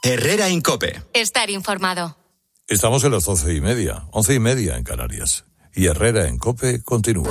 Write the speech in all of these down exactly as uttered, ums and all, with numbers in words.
Herrera en COPE. Estar informado. Estamos en las doce y media, once y media en Canarias. Y Herrera en COPE continúa.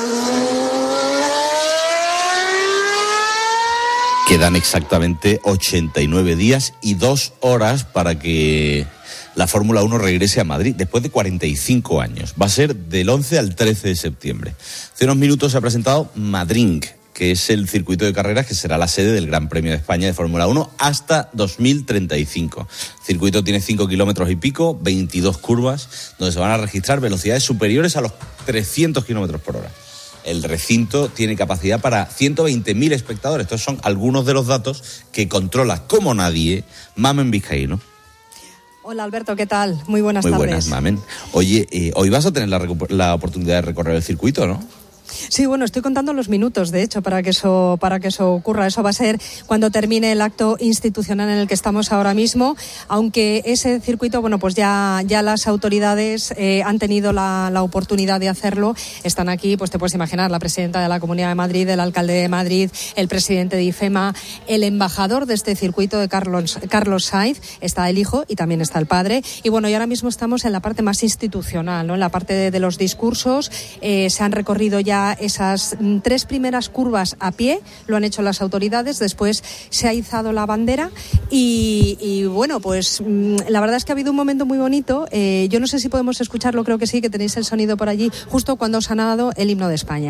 Quedan exactamente ochenta y nueve días y dos horas para que la Fórmula uno regrese a Madrid después de cuarenta y cinco años. Va a ser del once al trece de septiembre. Hace unos minutos se ha presentado Madrid, que es el circuito de carreras que será la sede del Gran Premio de España de Fórmula uno hasta dos mil treinta y cinco. El circuito tiene cinco kilómetros y pico, veintidós curvas, donde se van a registrar velocidades superiores a los trescientos kilómetros por hora. El recinto tiene capacidad para ciento veinte mil espectadores. Estos son algunos de los datos que controla como nadie Mamen Vizcaíno. Hola Alberto, ¿qué tal? Muy buenas Muy tardes. Muy buenas, Mamen. Oye, eh, hoy vas a tener la, recu- la oportunidad de recorrer el circuito, ¿no? Sí, bueno, estoy contando los minutos, de hecho, para que eso para que eso ocurra. Eso va a ser cuando termine el acto institucional en el que estamos ahora mismo, aunque ese circuito, bueno, pues ya ya las autoridades eh, han tenido la, la oportunidad de hacerlo. Están aquí, pues te puedes imaginar, la presidenta de la Comunidad de Madrid, el alcalde de Madrid, el presidente de IFEMA, el embajador de este circuito de Carlos, Carlos Sainz, está el hijo y también está el padre. Y bueno, y ahora mismo estamos en la parte más institucional, ¿no? En la parte de, de los discursos. Eh, se han recorrido ya esas tres primeras curvas a pie, lo han hecho las autoridades, después se ha izado la bandera y, y bueno, pues la verdad es que ha habido un momento muy bonito. Eh, yo no sé si podemos escucharlo, creo que sí, que tenéis el sonido por allí, justo cuando os ha dado el himno de España.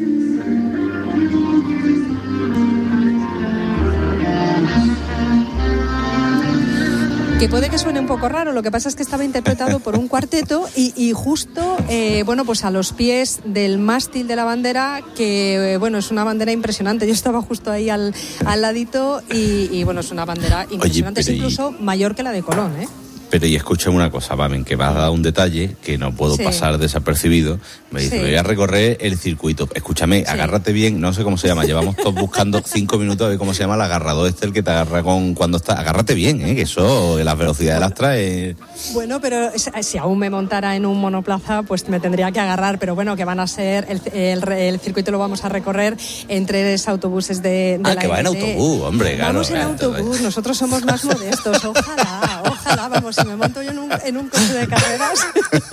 Que puede que suene un poco raro, lo que pasa es que estaba interpretado por un cuarteto y, y justo, eh, bueno, pues a los pies del mástil de la bandera, que, eh, bueno, es una bandera impresionante. Yo estaba justo ahí al, al ladito y, y, bueno, es una bandera impresionante. Oye, es incluso y... mayor que la de Colón, ¿eh? Pero y escúchame una cosa, Mamen, que me has dado un detalle que no puedo sí. pasar desapercibido. Me dice, sí. voy a recorrer el circuito. Escúchame, sí. agárrate bien, no sé cómo se llama. Llevamos todos buscando cinco minutos a ver cómo se llama el agarrador este, el que te agarra con cuando está. Agárrate bien, ¿eh? Que eso, las velocidades las trae. Bueno, pero si aún me montara en un monoplaza, pues me tendría que agarrar. Pero bueno, que van a ser, el, el, el circuito lo vamos a recorrer en tres autobuses de, de ah, la que va en autobús, hombre. Vamos claro, en autobús, nosotros somos más modestos. Ojalá, ojalá, vamos. Si me monto yo en un, en un coche de carreras.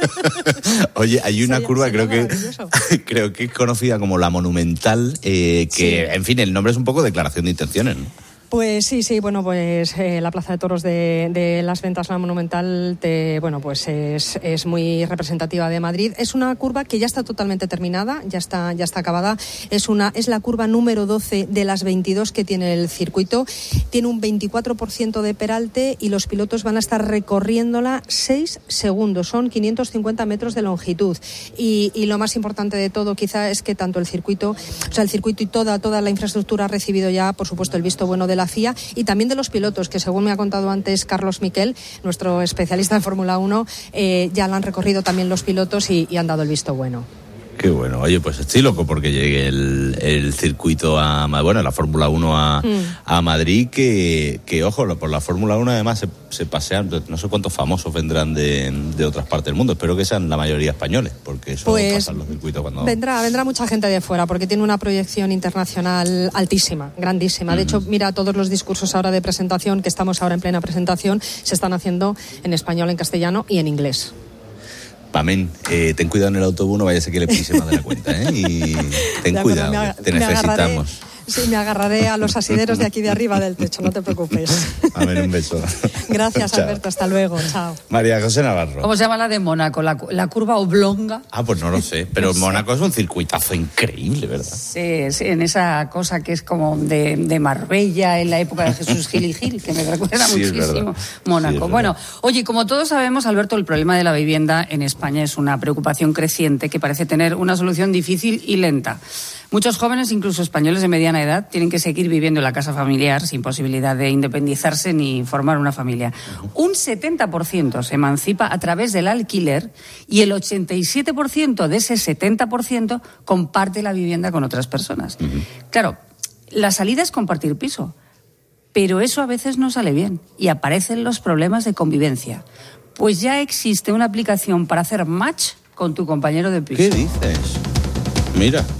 Oye, hay una sería, curva, sería creo que creo que es conocida como la Monumental, eh, que, sí. en fin, el nombre es un poco declaración de intenciones, ¿no? Pues sí, sí, bueno, pues eh, la Plaza de Toros de, de Las Ventas, la Monumental, te, bueno, pues es, es muy representativa de Madrid. Es una curva que ya está totalmente terminada, ya está, ya está acabada. Es una, es la curva número doce de las veintidós que tiene el circuito. Tiene un veinticuatro por ciento de peralte y los pilotos van a estar recorriéndola seis segundos. Son quinientos cincuenta metros de longitud. Y, y lo más importante de todo, quizá, es que tanto el circuito, o sea, el circuito y toda, toda la infraestructura ha recibido ya, por supuesto, el visto bueno de la F I A y también de los pilotos, que según me ha contado antes Carlos Miquel, nuestro especialista en Fórmula uno, eh, ya la han recorrido también los pilotos y, y han dado el visto bueno. Qué bueno. Oye, pues estoy loco porque llegue el, el circuito a, bueno, la Fórmula uno a, mm. a Madrid, que, que ojo, por la Fórmula uno además se, se pasean, no sé cuántos famosos vendrán de, de otras partes del mundo, espero que sean la mayoría españoles, porque eso pues pasa en los circuitos cuando... Vendrá, vendrá mucha gente de fuera, porque tiene una proyección internacional altísima, grandísima. Mm-hmm. De hecho, mira, todos los discursos ahora de presentación, que estamos ahora en plena presentación, se están haciendo en español, en castellano y en inglés. Pamen, eh, ten cuidado en el autobús, no vaya a ser que le pise más de la cuenta, ¿eh? Y ten acuerdo, cuidado, ag- te necesitamos. Agarraré, sí, me agarraré a los asideros de aquí de arriba del techo, no te preocupes. Pamen, un beso. Gracias, Alberto, hasta luego, chao. María José Navarro. ¿Cómo se llama la de Mónaco? ¿La, la curva oblonga? Ah, pues no lo sé, pero no sé. Mónaco es un circuitazo increíble, ¿verdad? Sí, sí, en esa cosa que es como de, de Marbella, en la época de Jesús Gil y Gil, que me recuerda sí, muchísimo Mónaco. Sí, bueno, oye, como todos sabemos, Alberto, el problema de la vivienda en España es una preocupación creciente que parece tener una solución difícil y lenta. Muchos jóvenes, incluso españoles de mediana edad, tienen que seguir viviendo en la casa familiar sin posibilidad de independizarse ni formar una familia. Un setenta por ciento se emancipa a través del alquiler y el ochenta y siete por ciento de ese setenta por ciento comparte la vivienda con otras personas. Uh-huh. Claro, la salida es compartir piso, pero eso a veces no sale bien y aparecen los problemas de convivencia. Pues ya existe una aplicación para hacer match con tu compañero de piso. ¿Qué dices? Mira.